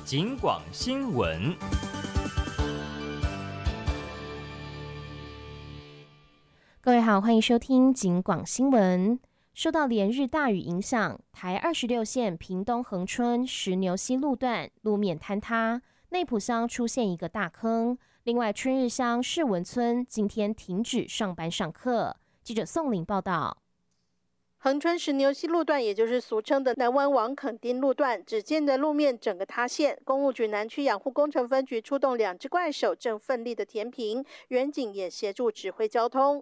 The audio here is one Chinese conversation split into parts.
警广新闻。 各位好，欢迎收听警广新闻。受到连日大雨影响，台26线屏东恒春石牛溪路段路面坍塌，内埔乡出现一个大坑。另外，春日乡世文村今天停止上班上课。记者宋玲报道。 恒春石牛溪路段，也就是俗称的南湾往垦丁路段，只见的路面整个塌陷。公务局南区养护工程分局出动2只怪手，正奋力的填平，远警也协助指挥交通。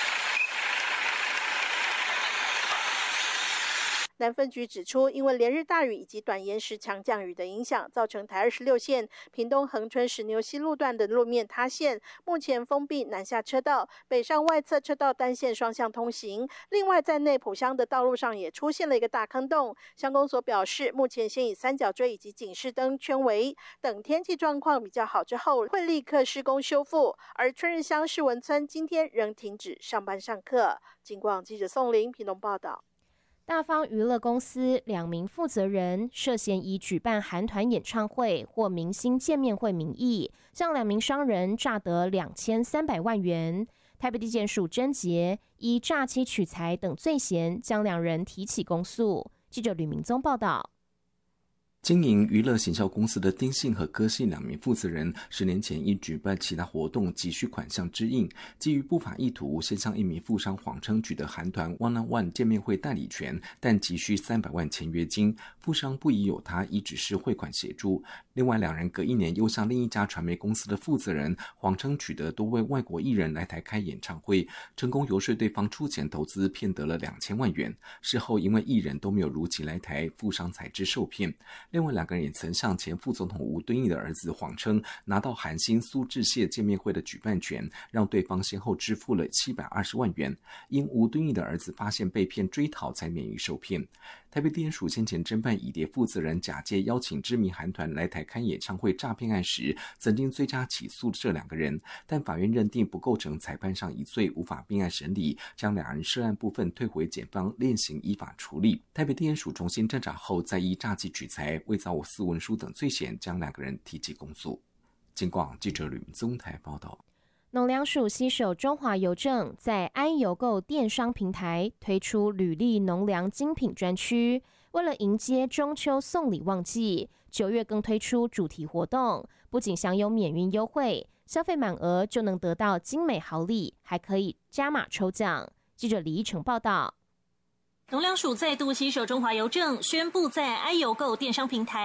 南分局指出，因为连日大雨以及短延时强降雨的影响，造成台26线屏东恒春石牛溪路段的路面塌陷，目前封闭南下车道，北上外侧车道单线双向通行。另外，在内埔乡的道路上也出现了一个大坑洞，乡公所表示，目前先以三角锥以及警示灯圈围，等天气状况比较好之后，会立刻施工修复。而春日乡世文村今天仍停止上班上课。警广记者宋玲屏东报道。 大方娱乐公司2名负责人涉嫌以举办韩团演唱会或明星见面会名义，向2名商人诈得2300万元。台北地检署侦结，依诈欺取财等罪嫌，将2人提起公诉。记者吕明宗报道。 经营娱乐行销公司的丁姓和柯姓2名负责人，10年前因举办其他活动急需款项支应，基于不法意图，先向1名富商谎称取得韩团 One-on-One 见面会代理权，但急需300万签约金，富商不疑有他，以只是汇款协助。另外2人隔1年又向另一家传媒公司的负责人谎称取得多位外国艺人来台开演唱会，成功游说对方出钱投资，骗得了2000万元。事后因为艺人都没有如期来台，富商才知受骗。另外2个人也曾向前副总统吴敦义的儿子谎称拿到韩星苏志燮见面会的举办权，让对方先后支付了720万元。因吴敦义的儿子发现被骗追讨，才免于受骗。台北地检署先前侦办乙蝶负责人假借邀请知名韩团来台开演唱会诈骗案时，曾经追加起诉这2个人，但法院认定不构成裁判上一罪，无法并案审理，将2人涉案部分退回检方练刑依法处理。台北地检署重新侦查后，再依诈欺取财、伪造私文书等罪嫌，将2个人提起公诉。警广记者吕明宗台报道。 农粮署携手中华邮政，在安邮购电商平台推出履历农粮精品专区。为了迎接中秋送礼旺季，9月更推出主题活动，不仅享有免运优惠，消费满额就能得到精美好礼，还可以加码抽奖。记者李一成报道。 农粮署再度携手中华邮政，宣布在安邮购电商平台